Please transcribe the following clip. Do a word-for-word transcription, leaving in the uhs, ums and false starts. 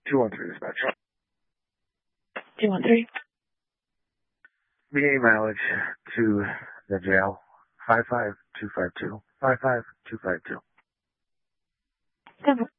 two one three dispatch. two one three. V A mileage to the jail. five five two five two. five five two five two. Good.